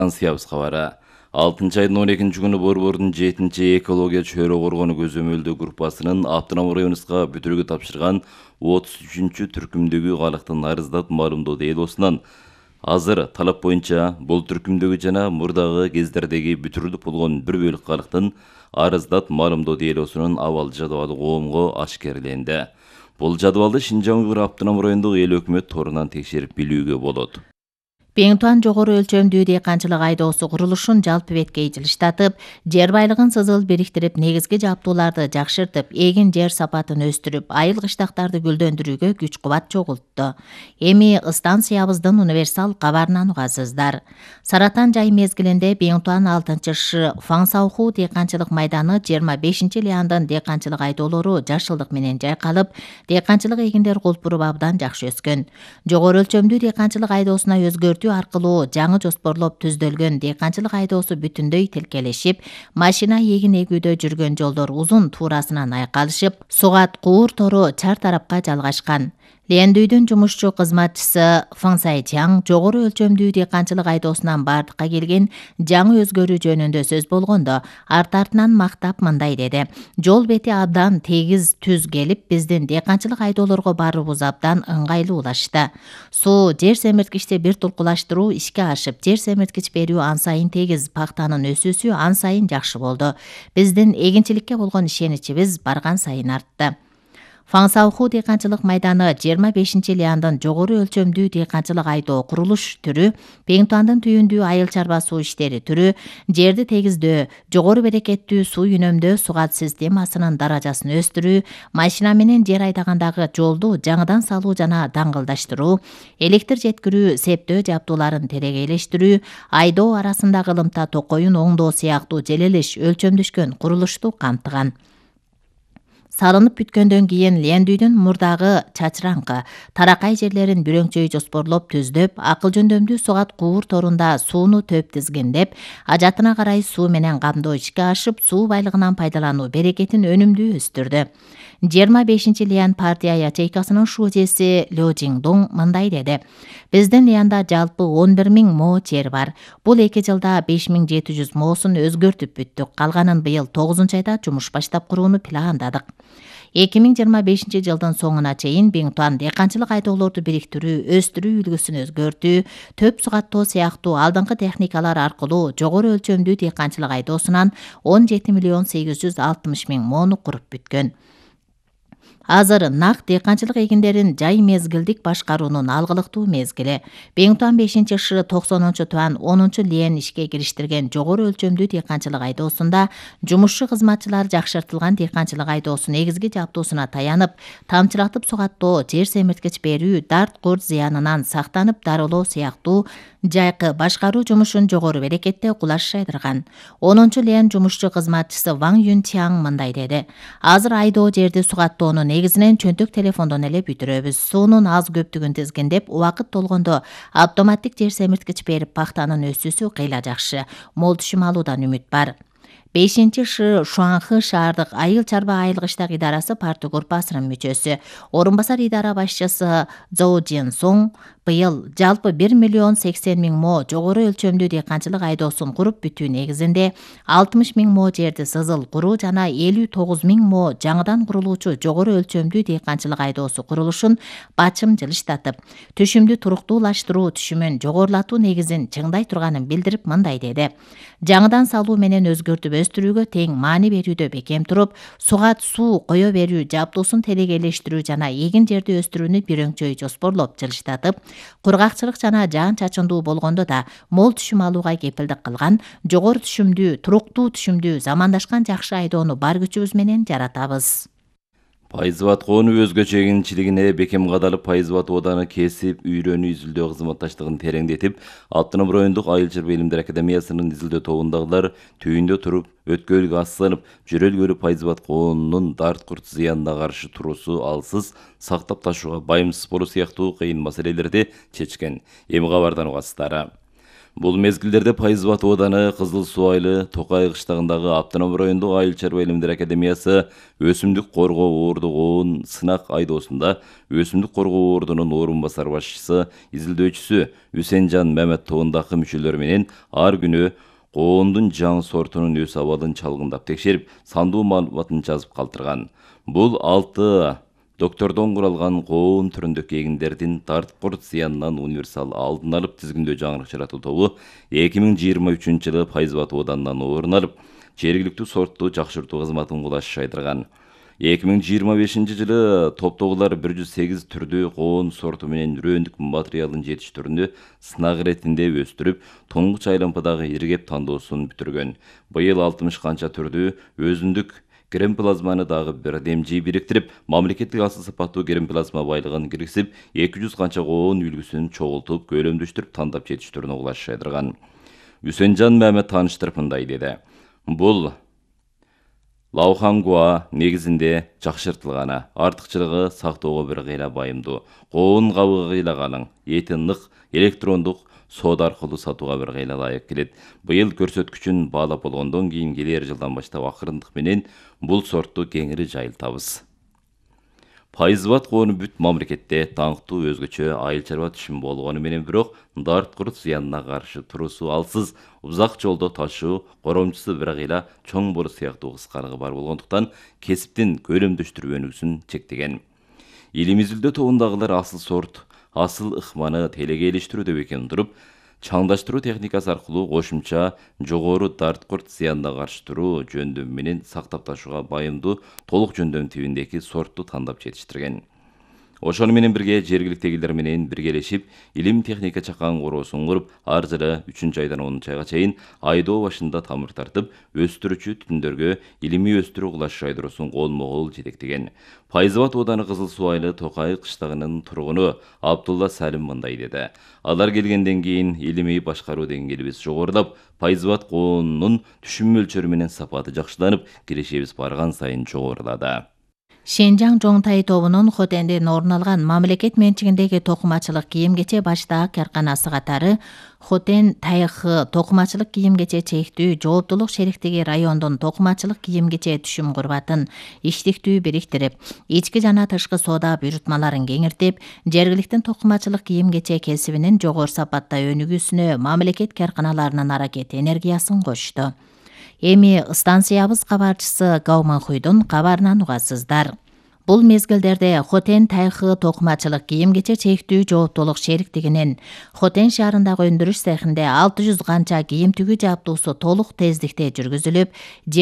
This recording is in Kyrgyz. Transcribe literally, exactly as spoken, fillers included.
Сиябыз кабары. алтынчы айдын он экинчи күнү Борбордун жетинчи экология чөйрө коргону көзөмөлдөө группасынын Автономдуу районубузга бүтүрүүгө тапшырган отуз үчүнчү түркүмдөгү калктын арыздат маалымдоо делосунан азыр талап боюнча бул түркүмдөгү жана мурдагы кездердеги бүтүрүлүп болгон бир бөлүк калктын арыздат маалымдоо делосунун абал жадыбалы коомго ашкерленди. Бул жадыбалды Шинжаң Уйгур автономдуу райондук эл өкмөт торунан текшерип билүүгө болот. Беңтуан жогору өлчөмдүү дыйканчылык айдоосу курулушун жалпы беткей жылыштатып, жер байлыгын сызыл бириктирип, негизги жаптууларды жакшыртып, эгин жер сапатын өстүрүп, айыл кыштактарды гүлдөндүрүүгө күч кубат чогултту. Эми станциябыздын универсал кабарынан угасыздар. Саратан жай мезгилинде Беңтуан алтынчы ш Фаңсауху дыйканчылык майданы жыйырма бешинчи лиандын дыйканчылык айдоолору жашылдык менен жайкалып, дыйканчылык эгиндер колпуруп абдан жакшы өскөн. Жогору өлчөмдүү дыйканчылык айдоосуна өзгөртүү аркылуу жаңы жоспорлоп түздөлгөн дыйканчылык айдоосу бүтүндөй тилкелешип, машина эгин эгүүдө жүргөн жолдор узун туурасынан айкалышып, Сугат Куур тору чар тарапка жалгашкан. Лендүйдүн жумушчу кызматчысы Фаңсайчаң жогору өлчөмдүү дыйканчылык айдоосунан бардыкка келген жаңы өзгөрүү жөнүндө сөз болгондо, арт артынан мактап мындай деди: жол бети абдан тегиз түз келип, биздин дыйканчылык айдоолорго барыбыз абдан ыңгайлуу улашты. Суу жер семирткичти бир тулкулаштыруу ишке ашып, жер семирткич берүү ан сайын тегиз, пахтанын өсүүсү ан сайын жакшы болду. Биздин эгинчиликке болгон ишеничибиз барган сайын артты. Фаңсауху дыйканчылык майданы жыйырма бешинчи лиандын жогору өлчөмдүү дыйканчылык айдоо курулуш түрү, Беңтуандын түйүндүү айыл чарба суу иштери түрү, жерди тегиздөө, жогору берекеттүү суу үнөмдөө сугат системасынын даражасын өстүрүү, машина менен жер айдагандагы жолду жаңыдан салуу жана даңгылдаштыруу, электр жеткирүү, септөө жаптууларын терегейлештирүү, айдоо арасындагы ылымта токоюн оңдоо сыяктуу желелеш өлчөмдөшкөн курулушту камтыган. Салынып бүткөндөн кийин Лендүйдүн мурдагы чачыраңкы, таракай жерлерин бүрөңчөй жоспорлоп түздөп, акыл жөндөмдүү Сугат Куур торунда сууну төп тизгиндеп, ажатына карай суу менен камдоо ишке ашып, суу байлыгынан пайдалануу берекетин өнүмдүү өстүрдү. жыйырма бешинчи лиан партия ячейкасынын шужеси Лё Жиңдуң мындай деди: биздин лианда жалпы он бир миң мо жер бар. Бул эки жылда беш миң жети жүз моосун өзгөртүп бүттүк. Калганын быйыл тогузунчу айда жумуш баштап курууну пландадык. эки миң жыйырма бешинчи жылдын соңуна чейин Беңтуан дыйканчылык айдоолорду бириктирүү, өстүрүү үлгүсүн өзгөртүү, төп сугаттоо сыяктуу алдыңкы техникалар аркылуу жогору өлчөмдүү дыйканчылык айдоосунан он жети миллион сегиз жүз алтымыш миң мону куруп бүткөн. Азыр нак дыйканчылык эгиндерин жай мезгилдик башкаруунун алгылыктуу мезгили. Беңтуан бешинчи ш токсонунчу туан онунчу лиен ишке кириштирген жогору өлчөмдүү дыйканчылык айдоосунда жумушчу кызматчылар жакшыртылган дыйканчылык айдоосунун негизги жаптуусуна таянып, тамчылатып сугаттоо, жер семирткич берүү, дарт курт зыянынан сактанып дарылоо сыяктуу жайкы башкаруу жумушун жогору берекетте кулаш жайдырган. онунчу лиен жумушчу кызматчысы Ваң Юнчаң мындай деди: азыр айдоо жерди сугаттоонун негизинен чөнтөк телефондон эле бүтүрөбүз. Суунун аз көптүгүн тизгиндеп, убакыт болгондо автоматтик жер семирткич берип, пахтанын өсүүсү кыйла жакшы. Мол түшүм алуудан үмүт бар. бешинчи ш Шуаңхы шаардык айыл чарба айыл кыштак идарасы партия группасынын мүчөсү, орун басар идара башчысы Зоу Жин Соң быйыл жалпы бир миллион сексен миң мо жогору өлчөмдүү дыйканчылык айдоосун куруп бүтүү негизинде алтымыш миң мо жерди сызыл куруу жана элүү тогуз миң мо жаңыдан курулуучу жогору өлчөмдүү дыйканчылык айдоосу курулушун бачым жылыштатып, түшүмдү туруктуулаштыруу түшүмүн жогорулатуу негизин чыңдай турганын билдирип мындай деди: жаңыдан салуу менен өзгөртүп өстүрүүгө тең маани берүүдө бекем туруп, сугат суу кое берүү жаптуусун телегейлештирүү жана эгин жерди өстүрүүнү бирөңчөй жоспорлоп жылыштатып, кургакчылык жана жаан чачындуу болгондо да мол түшүм алууга кепилдик кылган, жогору түшүмдүү, туруктуу түшүмдүү, замандашкан жакшы айдоону бар күчүбүз менен жаратабыз. Пайызбат коonu өзгөчө эгинчилигине бекем кадалып, Пайызбат ооданы кесип, үйрөнүү изилдөө кызматташтыгын тереңдетип, Автономдуу райондук айыл чарба илимдер академиясынын изилдөө тобундагылар түйүндө туруп, өткөлгө асланып, жөрөлгөлү Пайызбат коонунун дарт курт зыянына каршы туруусу алсыз, сактап ташууга байымсыз болуу сыяктуу кыйын маселелерди чечкен. Эми кабардан угасыздар. Бул мезгилдерде Пайызбат ооданы Кызыл Суу Айылы Токай кыштагындагы Автономдук райондук айыл чарба илимдер академиясы өсүмдүк коргоо оордук оон сынак айдоосунда өсүмдүк коргоо оордунун орун басар башчысы, изилдөөчүсү Үсенжан Мамет тобундагы мүчөлөр менен ар күнү коондун жаңы сортунун өс абалын чалгындап текшерип, сандуу маалыматын жазып калтырган. Бул алты доктордон куралган коон түрүндөгү эгиндердин тартып курт зыянынан универсал алдын алып тизгиндөө жаңырык жаратуу тобу эки миң жыйырма үчүнчү жылы Пайызбат ооданынан орун алып, жергиликтүү сортту жакшыртуу кызматын кулаш жайдырган. эки миң жыйырма бешинчи жылы топтогулар бир жүз сегиз түрдүү коон сорту менен үрөөндүк материалын жетиштирүүнү сынак иретинде өстүрүп, туңгуч айлампадагы иргеп тандоосун бүтүргөн. Быйыл алтымыш канча түрдүү өзүндүк гермоплазманы дагы бирдемжи бириктирип, мамлекеттик асыл сапаттуу гермоплазма байлыгын киргизип, эки жүз канча коон үлгүсүн чогултуп, көлөмдөштүрүп тандап жетиштирүүнү кулаш жайдырган. Үсенжан Мамет тааныштырып мындай деди. Бул Лаухангуа негизинде жакшыртылганы, артыкчылыгы сактоого бир кыйла байымдуу. Коон кабыгы кыйлаганын, эти нык, электрондук соода аркылуу сатууга бир кыйла ылайык келет. Быйыл көрсөткүчүн баалап болгондон кийин келер жылдан баштап акырындык менен бул сортту кеңири жайылтабыз. Пайызбат коону бүт мамлекетте таңктуу өзгөчө айыл чарба түшүм болгону менен бирок дарт курт зыянына каршы туруусу алсыз, узак жолдо ташуу, коромчусу бир кыйла чоң боро сыяктуу кыскалыгы бар болгондуктан кесиптин көлөмдөштүрүүнүсүн чектеген. Илим изилдөө тобундагылар асыл сорт, асыл ыкманы телегейлештирүү деп экен туруп, чаңдаштыруу техникасы аркылуу кошумча жогору дарт курт зыянына каршы туруу жөндөм менен сактап ташууга байымдуу толук жөндөм тибиндеги сортту тандап жетиштирген. Ошону менен бирге жергиликтегилер менен биргелешип, илим техника чакан короосун куруп, ар жылы үчүнчү айдан онунчу айга чейин айдоо башында тамыр тартып, өстүрүүчү түтүндөргө илимий өстүрүү кулаш жайдыруусун колмо-кол жетектеген. Пайызбат ооданы Кызыл Суу Айылы Токай кыштагынын тургуну Абдулла Салим мындай деди. Алар келгенден кийин илимий башкаруу деңгээлибиз жогорулап, Пайызбат коонунун түшүм мөлчөрү менен сапаты жакшыланып, кирешебиз барган сайын жогорулады. Шенжаң Жоңтай тобунун Хотенден орун алган мамлекет менчигиндеги токумачылык кийим-кече баштаак карканасы катары Хотен Тайхы токумачылык кийим-кече чектүү жооптулук шериктиги райондун токумачылык кийим-кече түшүм курбатын иштиктүү бириктирип, ички жана тышкы соода буйрутмаларын кеңиртип, жергиликтин токумачылык кийим-кече кесибинин жогору сапатта өнүгүүсүнө мамлекет карканаларынын аракет энергиясын кошту. Эми станциябыз кабарчысы Гауманхуйдун кабарынан угасыздар. Бул мезгилдерде Хотен Тайхы токумачылык кийим-кече чектүү жооптулук шериктигинин Хотен шаарындагы өндүрүш цехинде алты жүз канча кийим тигүү жабдуусу толук тездикте жүргүзүлүп,